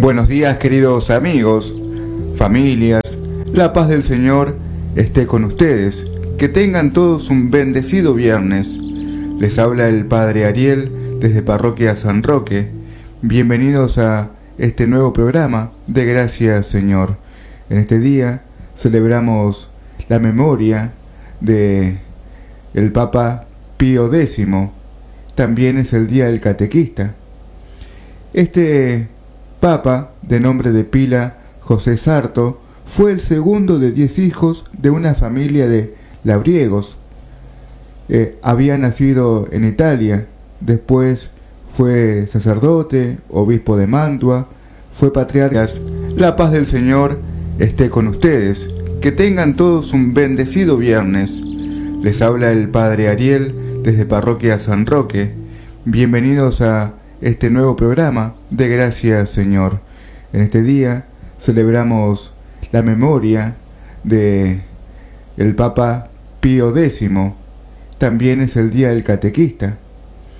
Buenos días, queridos amigos, familias. La paz del Señor esté con ustedes. Que tengan todos un bendecido viernes. Les habla el Padre Ariel desde Parroquia San Roque. Bienvenidos a este nuevo programa de Gracias, Señor. En este día celebramos la memoria de el Papa Pío X. También es el Día del Catequista. Este Papa, de nombre de pila José Sarto, fue el segundo de 10 hijos de una familia de labriegos. Había nacido en Italia, después fue sacerdote, obispo de Mantua, fue patriarca. La paz del Señor esté con ustedes. Que tengan todos un bendecido viernes. Les habla el Padre Ariel desde Parroquia San Roque. Bienvenidos a este nuevo programa de Gracias, Señor. En este día celebramos la memoria de el Papa Pío X. También es el Día del Catequista.